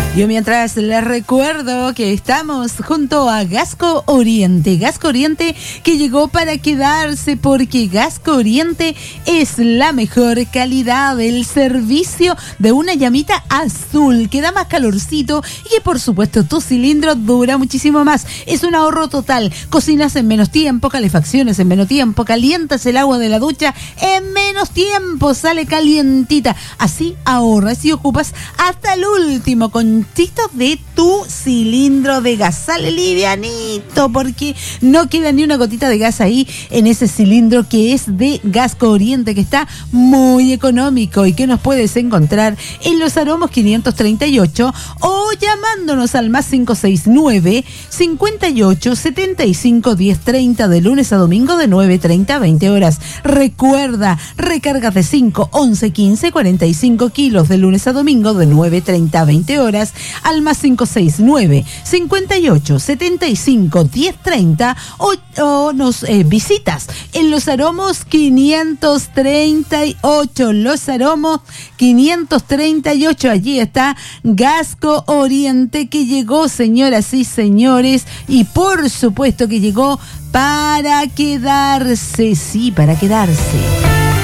Yo mientras les recuerdo que estamos junto a Gasco Oriente. Gasco Oriente que llegó para quedarse, porque Gasco Oriente es la mejor calidad, el servicio de una llamita azul que da más calorcito y que por supuesto tu cilindro dura muchísimo más. Es un ahorro total. Cocinas en menos tiempo, calefacciones en menos tiempo, calientas el agua de la ducha en menos tiempo, sale calientita. Así ahorras y ocupas hasta el último conchito de tu cilindro de gas. Sale livianito porque no queda ni una gotita de gas ahí en ese cilindro que es de Gasco Oriente, que está muy económico y que nos puedes encontrar en Los Aromos 538 o llamándonos al más 569 58 75 1030 de lunes a domingo de 9:30 a 20 horas. Recuerda, recargas de 5, 11, 15, 45 kilos de lunes a domingo de 9:30 a 20 horas al más 569 58 75 1030 o nos visitas en Los Aromos 538. Los Aromos 538, allí está Gasco Oriente, que llegó, señoras y señores, y por supuesto que llegó para quedarse, sí, para quedarse.